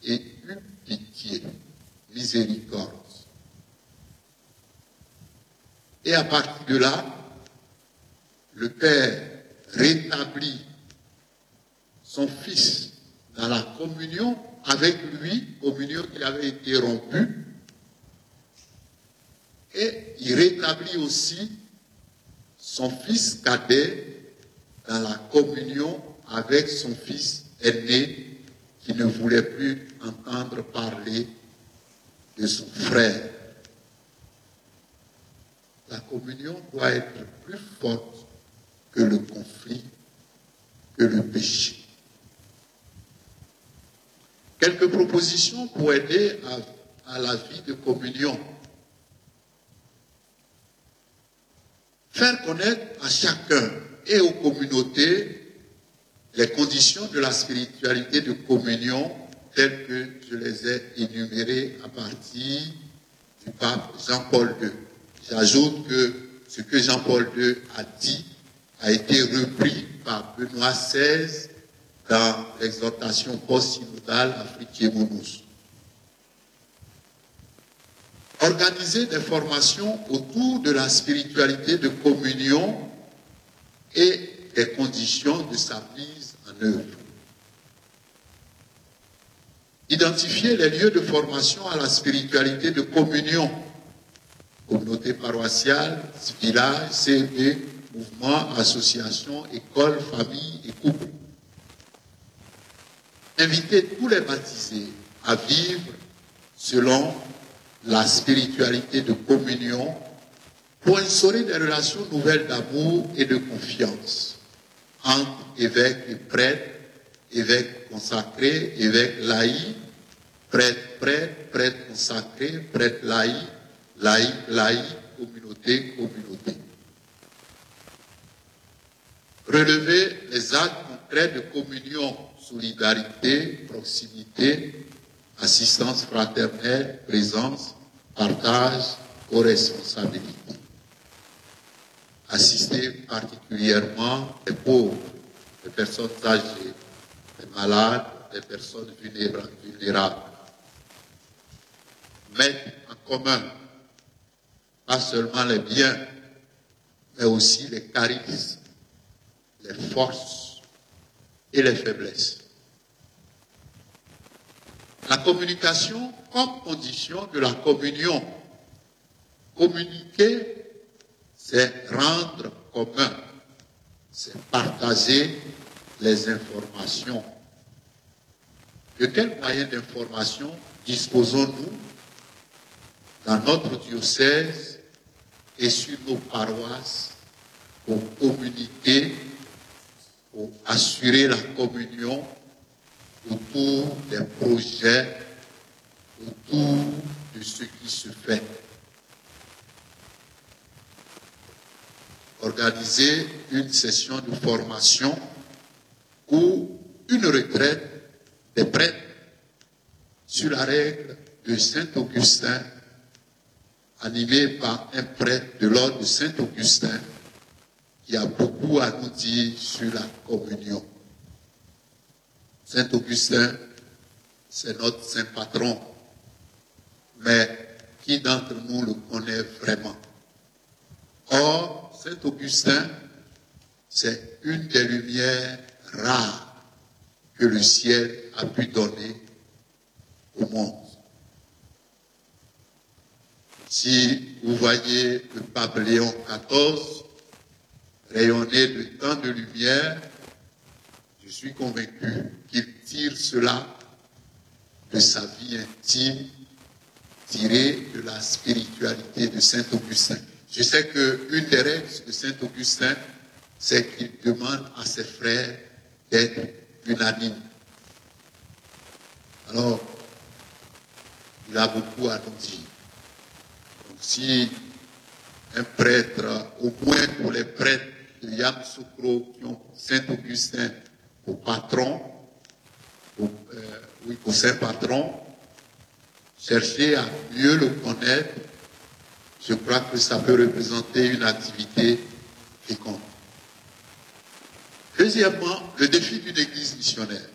et eut pitié, miséricorde. Et à partir de là, le Père rétablit son Fils dans la communion avec lui, communion qui avait été rompue, et il rétablit aussi son Fils cadet dans la communion avec son Fils aîné qui ne voulait plus entendre parler de son frère. La communion doit être plus forte que le conflit, que le péché. Quelques propositions pour aider à la vie de communion. Faire connaître à chacun et aux communautés les conditions de la spiritualité de communion telles que je les ai énumérées à partir du pape Jean-Paul II. J'ajoute que ce que Jean-Paul II a dit a été repris par Benoît XVI dans l'exhortation post-synodale Afrique Monus. Organiser des formations autour de la spiritualité de communion et des conditions de sa mise en œuvre. Identifier les lieux de formation à la spiritualité de communion, communauté paroissiale, village, CEP, mouvement, association, école, famille et couple. Inviter tous les baptisés à vivre selon la spiritualité de communion pour instaurer des relations nouvelles d'amour et de confiance entre évêques et prêtres, évêques consacrés, évêques laïcs, prêtres, prêtres consacrés, prêtres laïcs, laïcs, communauté. Relever les actes concrets de communion, solidarité, proximité, assistance fraternelle, présence, partage, co-responsabilité. Assister particulièrement les pauvres, les personnes âgées, les malades, les personnes vulnérables. Mettre en commun pas seulement les biens, mais aussi les charismes, les forces et les faiblesses. La communication comme condition de la communion. Communiquer, c'est rendre commun, c'est partager les informations. De quels moyens d'information disposons-nous dans notre diocèse et sur nos paroisses pour communiquer, pour assurer la communion autour des projets, autour de ce qui se fait. Organiser une session de formation ou une retraite des prêtres sur la règle de Saint-Augustin, animée par un prêtre de l'ordre de Saint-Augustin qui a beaucoup à nous dire sur la communion. Saint-Augustin, c'est notre saint patron, mais qui d'entre nous le connaît vraiment? Or, Saint-Augustin, c'est une des lumières rares que le ciel a pu donner au monde. Si vous voyez le pape Léon XIV rayonner de tant de lumière, je suis convaincu qu'il tire cela de sa vie intime, tirée de la spiritualité de Saint-Augustin. Je sais qu'une des règles de Saint-Augustin, c'est qu'il demande à ses frères d'être unanimes. Alors, il a beaucoup à nous dire. Donc, si un prêtre, au moins pour les prêtres de Yamoussoukro qui ont Saint-Augustin au patron, au saint patron, chercher à mieux le connaître, je crois que ça peut représenter une activité féconde. Deuxièmement, le défi d'une église missionnaire.